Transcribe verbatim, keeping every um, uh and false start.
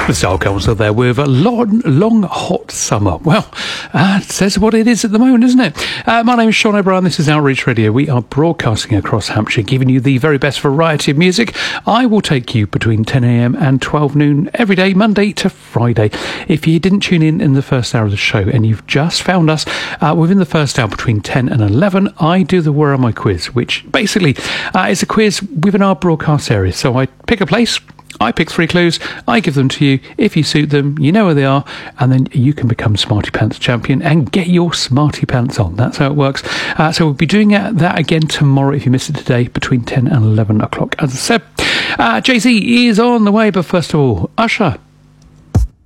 The Style Council there with a long, long, hot summer. Well, uh, it says what it is at the moment, isn't it? Uh, my name is Sean O'Brien. This is Outreach Radio. We are broadcasting across Hampshire, giving you the very best variety of music. I will take you between ten a.m. and twelve noon every day, Monday to Friday. If you didn't tune in in the first hour of the show and you've just found us uh, within the first hour between ten and eleven, I do the Where Am I quiz, which basically uh, is a quiz within our broadcast area. So I pick a place, I pick three clues, I give them to you. If you suit them, you know where they are, and then you can become Smarty Pants champion and get your Smarty Pants on. That's how it works. Uh, so we'll be doing that again tomorrow if you missed it today, between ten and eleven o'clock. As I said, uh, Jay-Z is on the way, but first of all, Usher.